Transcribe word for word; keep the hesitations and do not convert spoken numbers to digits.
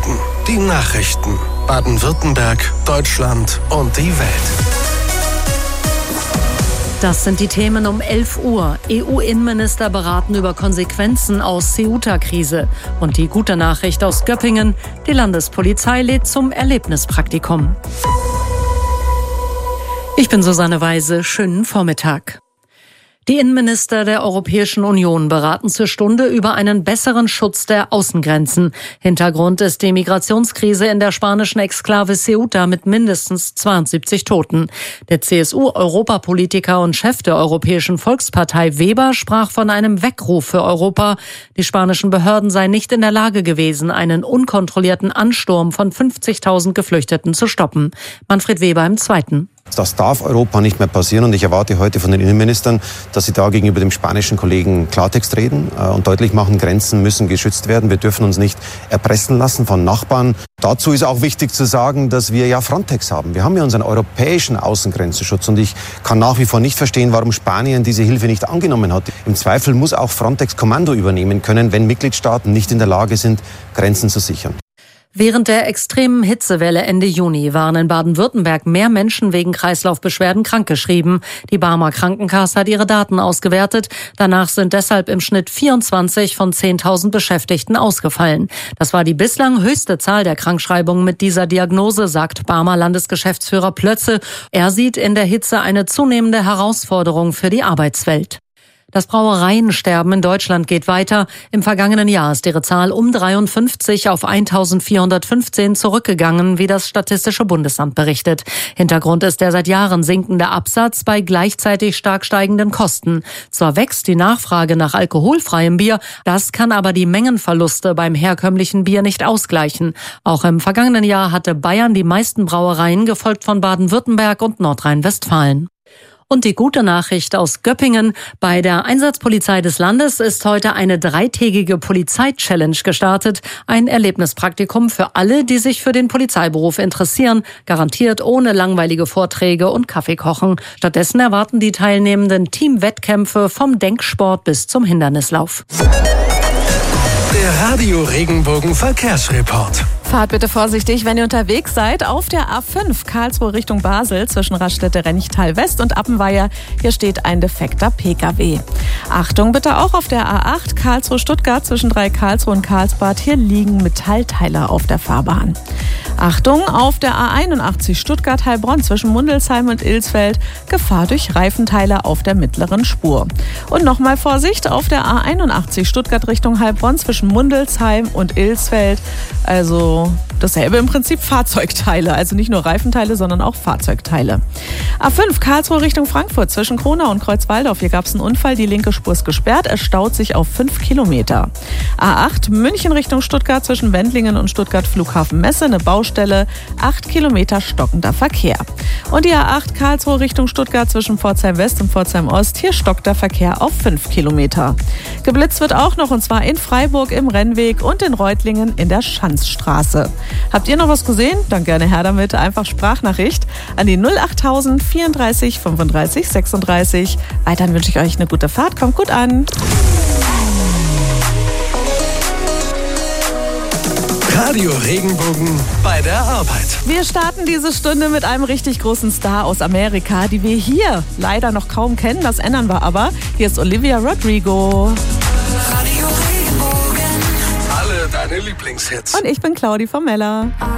Minuten. Die Nachrichten. Baden-Württemberg, Deutschland und die Welt. Das sind die Themen um elf Uhr. E U-Innenminister beraten über Konsequenzen aus Ceuta-Krise. Und die gute Nachricht aus Göppingen: Die Landespolizei lädt zum Erlebnispraktikum. Ich bin Susanne Weise. Schönen Vormittag. Die Innenminister der Europäischen Union beraten zur Stunde über einen besseren Schutz der Außengrenzen. Hintergrund ist die Migrationskrise in der spanischen Exklave Ceuta mit mindestens zweiundsiebzig Toten. Der C S U-Europapolitiker und Chef der Europäischen Volkspartei Weber sprach von einem Weckruf für Europa. Die spanischen Behörden seien nicht in der Lage gewesen, einen unkontrollierten Ansturm von fünfzigtausend Geflüchteten zu stoppen. Manfred Weber im Zweiten. Das darf Europa nicht mehr passieren und ich erwarte heute von den Innenministern, dass sie da gegenüber dem spanischen Kollegen Klartext reden und deutlich machen, Grenzen müssen geschützt werden. Wir dürfen uns nicht erpressen lassen von Nachbarn. Dazu ist auch wichtig zu sagen, dass wir ja Frontex haben. Wir haben ja unseren europäischen Außengrenzenschutz und ich kann nach wie vor nicht verstehen, warum Spanien diese Hilfe nicht angenommen hat. Im Zweifel muss auch Frontex Kommando übernehmen können, wenn Mitgliedstaaten nicht in der Lage sind, Grenzen zu sichern. Während der extremen Hitzewelle Ende Juni waren in Baden-Württemberg mehr Menschen wegen Kreislaufbeschwerden krankgeschrieben. Die Barmer Krankenkasse hat ihre Daten ausgewertet. Danach sind deshalb im Schnitt vierundzwanzig von zehntausend Beschäftigten ausgefallen. Das war die bislang höchste Zahl der Krankschreibungen mit dieser Diagnose, sagt Barmer Landesgeschäftsführer Plötze. Er sieht in der Hitze eine zunehmende Herausforderung für die Arbeitswelt. Das Brauereiensterben in Deutschland geht weiter. Im vergangenen Jahr ist ihre Zahl um dreiundfünfzig auf eintausendvierhundertfünfzehn zurückgegangen, wie das Statistische Bundesamt berichtet. Hintergrund ist der seit Jahren sinkende Absatz bei gleichzeitig stark steigenden Kosten. Zwar wächst die Nachfrage nach alkoholfreiem Bier, das kann aber die Mengenverluste beim herkömmlichen Bier nicht ausgleichen. Auch im vergangenen Jahr hatte Bayern die meisten Brauereien, gefolgt von Baden-Württemberg und Nordrhein-Westfalen. Und die gute Nachricht aus Göppingen: Bei der Einsatzpolizei des Landes ist heute eine dreitägige Polizei-Challenge gestartet. Ein Erlebnispraktikum für alle, die sich für den Polizeiberuf interessieren. Garantiert ohne langweilige Vorträge und Kaffeekochen. Stattdessen erwarten die Teilnehmenden Teamwettkämpfe vom Denksport bis zum Hindernislauf. Der Radio Regenbogen Verkehrsreport. Fahrt bitte vorsichtig, wenn ihr unterwegs seid. Auf der A fünf Karlsruhe Richtung Basel zwischen Raststätte Renchtal West und Appenweier. Hier steht ein defekter Pkw. Achtung bitte auch auf der A acht Karlsruhe Stuttgart zwischen drei Karlsruhe und Karlsbad. Hier liegen Metallteile auf der Fahrbahn. Achtung auf der A einundachtzig Stuttgart-Heilbronn zwischen Mundelsheim und Ilsfeld. Gefahr durch Reifenteile auf der mittleren Spur. Und nochmal Vorsicht auf der A einundachtzig Stuttgart Richtung Heilbronn zwischen Mundelsheim und Ilsfeld. Also dasselbe im Prinzip, Fahrzeugteile. Also nicht nur Reifenteile, sondern auch Fahrzeugteile. A fünf Karlsruhe Richtung Frankfurt zwischen Kronau und Kreuzwaldorf. Hier gab es einen Unfall, die linke Spur ist gesperrt. Es staut sich auf fünf Kilometer. A acht München Richtung Stuttgart zwischen Wendlingen und Stuttgart Flughafen Messe. Eine Baustelle, acht Kilometer stockender Verkehr. Und die A acht Karlsruhe Richtung Stuttgart zwischen Pforzheim West und Pforzheim Ost. Hier stockt der Verkehr auf fünf Kilometer. Geblitzt wird auch noch, und zwar in Freiburg im Rennweg und in Reutlingen in der Schanzstraße. Habt ihr noch was gesehen? Dann gerne her damit. Einfach Sprachnachricht an die null achttausend vierunddreißig fünfunddreißig sechsunddreißig. Weiterhin wünsche ich euch eine gute Fahrt. Kommt gut an. Radio Regenbogen bei der Arbeit. Wir starten diese Stunde mit einem richtig großen Star aus Amerika, die wir hier leider noch kaum kennen. Das ändern wir aber. Hier ist Olivia Rodrigo. Radio Regenbogen. Alle deine Lieblingshits. Und ich bin Claudi Formella.